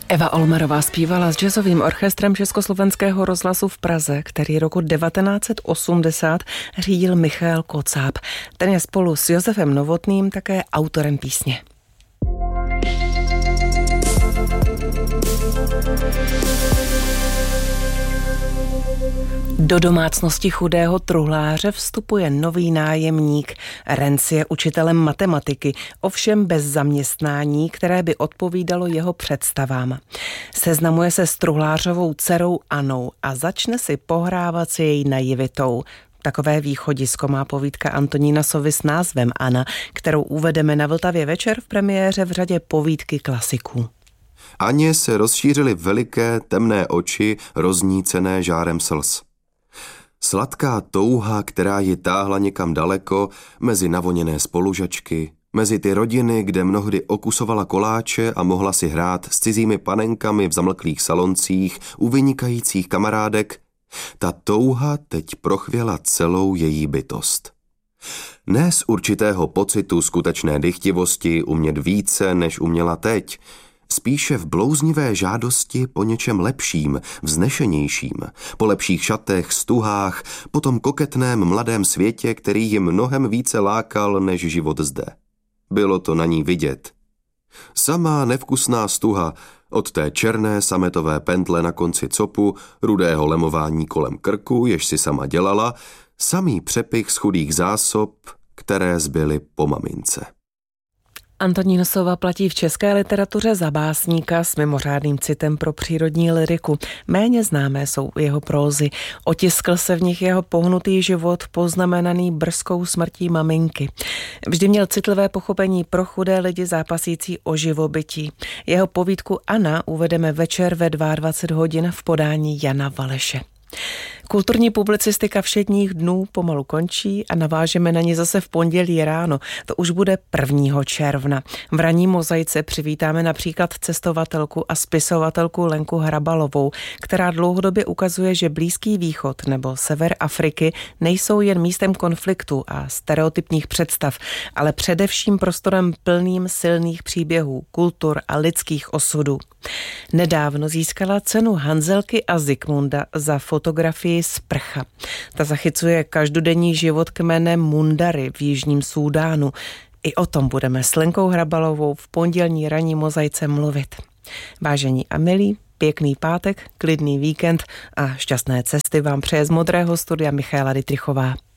Eva Olmerová zpívala s jazzovým orchestrem Československého rozhlasu v Praze, který roku 1980 řídil Michael Kocáb. Ten je spolu s Josefem Novotným také autorem písně. Do domácnosti chudého truhláře vstupuje nový nájemník. Renz je učitelem matematiky, ovšem bez zaměstnání, které by odpovídalo jeho představám. Seznamuje se s truhlářovou dcerou Anou a začne si pohrávat s její naivitou. Takové východisko má povídka Antonína Sovy s názvem Anna, kterou uvedeme na Vltavě večer v premiéře v řadě povídky klasiků. Aně se rozšířily veliké temné oči, roznícené žárem slz. Sladká touha, která ji táhla někam daleko, mezi navoněné spolužačky, mezi ty rodiny, kde mnohdy okusovala koláče a mohla si hrát s cizími panenkami v zamlklých saloncích u vynikajících kamarádek, ta touha teď prochvěla celou její bytost. Ne z určitého pocitu skutečné dychtivosti umět více, než uměla teď, spíše v blouznivé žádosti po něčem lepším, vznešenějším, po lepších šatech, stuhách, po tom koketném mladém světě, který ji mnohem více lákal než život zde. Bylo to na ní vidět. Samá nevkusná stuha, od té černé sametové pentle na konci copu, rudého lemování kolem krku, jež si sama dělala, samý přepich z chudých zásob, které zbyly po mamince. Antonín Sova platí v české literatuře za básníka s mimořádným citem pro přírodní lyriku. Méně známé jsou jeho prózy. Otiskl se v nich jeho pohnutý život, poznamenaný brzkou smrtí maminky. Vždy měl citlivé pochopení pro chudé lidi zápasící o živobytí. Jeho povídku Anna uvedeme večer ve 22 hodin v podání Jana Valeše. Kulturní publicistika všedních dnů pomalu končí a navážeme na ní zase v pondělí ráno. To už bude 1. června. V ranní mozaice přivítáme například cestovatelku a spisovatelku Lenku Hrabalovou, která dlouhodobě ukazuje, že Blízký východ nebo sever Afriky nejsou jen místem konfliktu a stereotypních představ, ale především prostorem plným silných příběhů, kultur a lidských osudů. Nedávno získala cenu Hanzelky a Zikmunda za fotografii Sprcha. Ta zachycuje každodenní život kmene Mundary v Jižním Súdánu. I o tom budeme s Lenkou Hrabalovou v pondělní ranní mozaice mluvit. Vážení a milí, pěkný pátek, klidný víkend a šťastné cesty vám přeje z modrého studia Michaela Dittrichová.